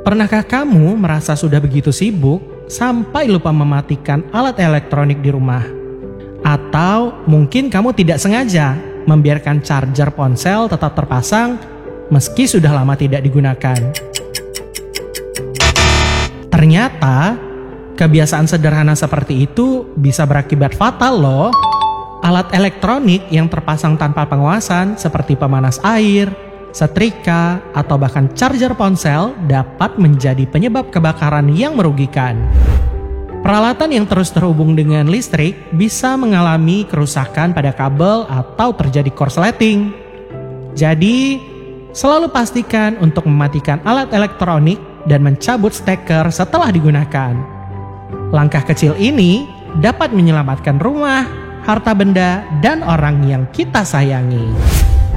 Pernahkah kamu merasa sudah begitu sibuk sampai lupa mematikan alat elektronik di rumah? Atau mungkin kamu tidak sengaja membiarkan charger ponsel tetap terpasang meski sudah lama tidak digunakan. Ternyata, kebiasaan sederhana seperti itu bisa berakibat fatal loh. Alat elektronik yang terpasang tanpa pengawasan seperti pemanas air, setrika, atau bahkan charger ponsel dapat menjadi penyebab kebakaran yang merugikan. Peralatan yang terus terhubung dengan listrik bisa mengalami kerusakan pada kabel atau terjadi korsleting. Jadi, selalu pastikan untuk mematikan alat elektronik dan mencabut steker setelah digunakan. Langkah kecil ini dapat menyelamatkan rumah, harta benda, dan orang yang kita sayangi.